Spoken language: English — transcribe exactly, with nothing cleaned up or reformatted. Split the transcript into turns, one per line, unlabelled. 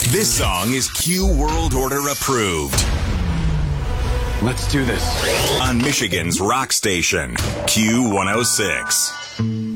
This song is Q World Order approved.
Let's do this.
On Michigan's rock station, Q one oh six.